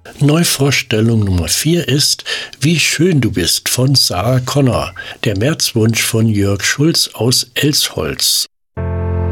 Neuvorstellung Nummer 4 ist Wie schön du bist von Sarah Connor, der Märzwunsch von Jörg Schulz aus Elsholz.